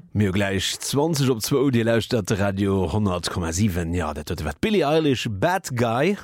Mir gleich 20 op 2 die lauscht dat Radio 10,7. Ja, dat huet wat Billie Eilish Bad Guy.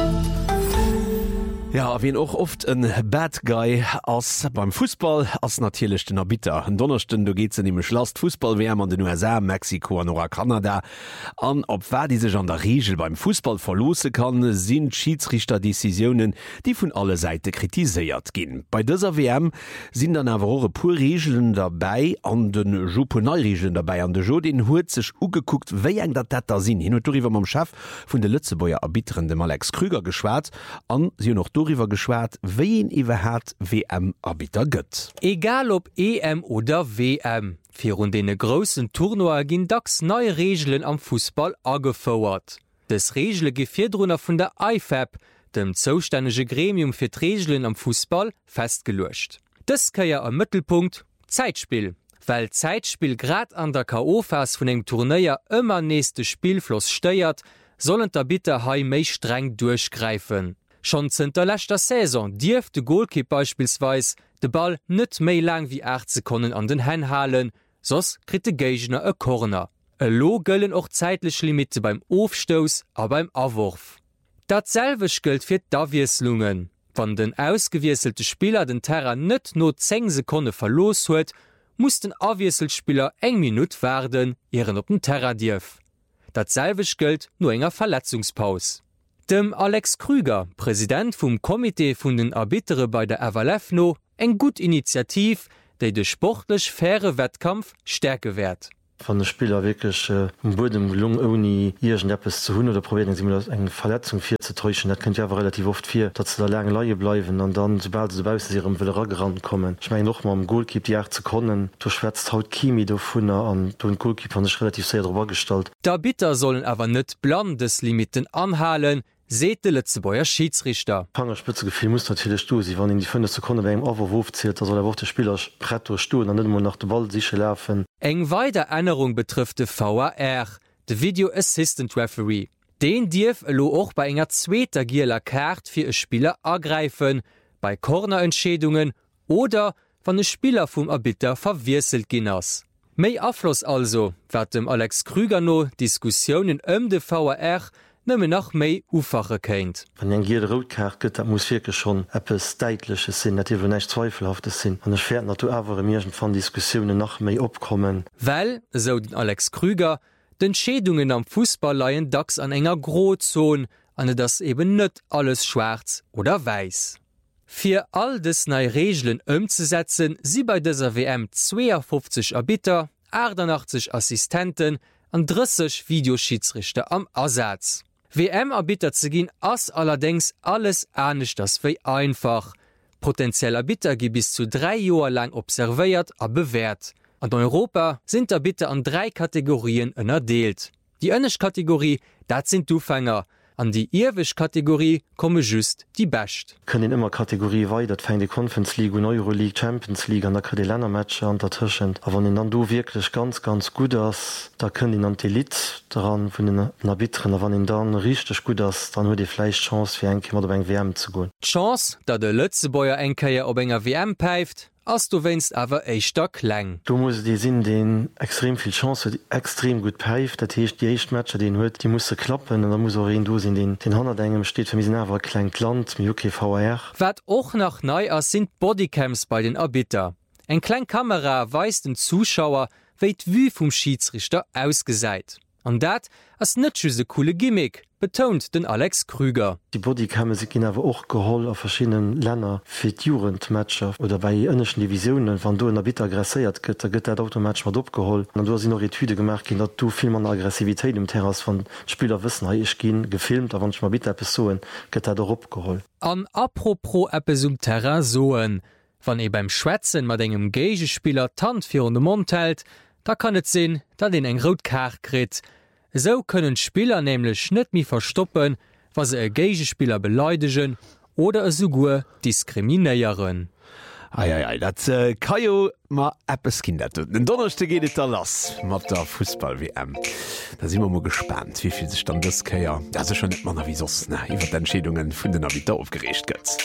Ja, wie auch oft ein Bad Guy als beim Fußball als natürlich den Arbiter. Am Donnerstag geht es nämlich last Fußball-WM an den USA, Mexiko und Kanada an. Ob wer diese an der Regel beim Fußball verlosen kann, sind Schiedsrichter-Decisionen, die von alle Seiten kritisiert gehen. Bei dieser WM sind dann aber auch ein paar Regeln dabei, an den Juponai-Regeln dabei. An der Jodin hat sich angeguckt, wie eng das da sind. Hin und darüber mit dem Chef von der Lützebauer Arbitern, dem Alex Krüger, geschwärzt. Und sie noch darüber geschwärzt, wen iwwerhärt WM-Arbiter gëtt. Egal ob EM oder WM, fir rund dene grossen Tournoi ginn dacks neue Regeln am Fußball agefauert. Des Regelle Gefirdrunner vun der IFAB, dem zoustännesche Gremium fir d'Regeln am Fußball, festgelöscht. Das käier am Mittelpunkt Zeitspiel. Weil Zeitspiel grad an der K.O.-Phase vun eng Tourneier ëmmer nächste Spielfloss steuert, sollen d'Arbiter hai méi streng durchgreifen. Schon zunter letzter Saison dirf de Goalkeeper beispielsweise de Ball net méi lang wie 8 Sekunden an den Händen halen, sos krit de Gegner e Corner. Lo gëllen och zeitlich Limite beim Aufstoß a beim Awurf. Datselwech gilt fir d'Awieslungen. Wann den ausgewieselte Spieler den Terra net no 10 Sekunden verlos huet, muss den Awieselspieler eng Minut werden, ihren op den Terra dirf. Datselwech gilt nur enger Verletzungspaus. Dem Alex Krüger, Präsident vum Komitee vun den Arbitere bei der FLF eng gut Initiativ, déi de sportlech faire Wettkampf stärke werd. Van der Spieler wirklich Boden gelungen oni Igent Appppes zu hunn oder probieren sie mir eng Verletzung fir ze täuschen. Dat könnt ja aber relativ oft fir, dat ze der lange Laie bleiwen an dann sobald sebau ihrem Willergerand kommen. Ich mein noch mal am Goalkeep die zu konnen, du schwärzt haut Chemi do vunner an du den Goalkeep han sich relativ sehr drüber gestalt. D'Arbiter sollen awer net Blandeslimiten anhalen, seht de Lützebauer Schiedsrichter. Pangerspitzegefühl muss natürlich du, sie waren in die 5 Sekunden beim Overwurf zählt, da soll der der Spieler Pretto stuhlen, an immer nach der Ball sich laufen. Eng weiter Änderung betrifft de VAR, de Video Assistant Referee. Den dirf lo auch bei enger zweiter Gieler Kart für e Spieler ergreifen, bei Cornerentschädungen oder wann e Spieler vom Arbiter verwirselt ginnners. Mei Afflos also, wat dem Alex Krüger no Diskussionen de VAR nëmme nach méi ufache kéint. Wenn eng gier Rotkart gëtt, dat muss virke schon Appppes deitleche sinn, net iwwer neich zweifelhafte sinn. An fährt natu awer mirgent van Diskussionen nach méi opkommen. Well, so den Alex Krüger, den Schädungen am Fußball leiien dacks an enger Grozon, an das eben net alles schwarz oder weiß. Fir all des nei Regeln ëmzusetzen, si bei dieser WM 52 Arbiter, 88 Assistenten an 30 Videoschiedsrichter am Ersatz. WM-Arbiter ze ginn ass allerdings alles ernstnecht das wéi einfach. Potenziell Arbiter gi bis zu 3 Joer lang observéiert a bewährt. An Europa sind Arbiter an 3 Kategorien ënnerdeelt. Die ënnech Kategorie, dat sind Dufänger. An die Irwech-Kategorie komme just die Best. Können immer Kategorie wei, dat fein die Conference League und Euroleague, Champions League an der kre Lännermatscher an dertschen. A wann den dann du wirklich ganz gut ass, da können den an Elite daran vun den Arbitren, a wann den dann richtig gut ass, dann huet die Fleisch Chance fir engke oder eng WM zu goen. Chance, dat de Lützebauer engkeier op enger WM peift, ass du wennst awer eichter kleng. Du musst die sinn den extrem viel Chance die extrem gut peift, dat heißt, die Echtmatscher den huet, die muss klappen und da muss auch du sinn den 100 engem steht für mir awer klein Land mit UKVR. Wat och nach neu as sind Bodycams bei den Arbiter. Eng klein Kamera weist den Zuschauer, wéit wie vum Schiedsrichter ausgeseit. An dat ass netschuse coole Gimmick, betont den Alex Krüger. Die Bodykamme se gin awer och geholl a verschiedenen Länder fir Jugendmatscher oder bei ënneschen Divisionen, wann du en Arbiter aggressiert gëtt, da gëtt automatisch mat opgeholt. An du sinn noch Etüde gemerk gin, dat du viel an Aggressivitéit im Terras van Spieler wëssen ha ich gin gefilmt, a wann ma bit Personen gëtt er opgeholt. An apropos Appes Terra soen, wann e beim Schwätzen mat engem Gegespieler Tant fir de Mund hält, da kann et sinn, dat den eng Rotkart krit. So können Spieler nämlich net mi verstoppen, was se e Gegespieler beleidigen oder e sogur diskriminéieren. Dat Kajo ma Appppes kinder. Den Donnerste geht der lass mat der Fußball-WM. Da si immer mo gespannt, wieviel sech dann das Käier. Da se schon net man wie sos iwwer d'Entschädungen vun den Arbiter aufgerecht gëtt.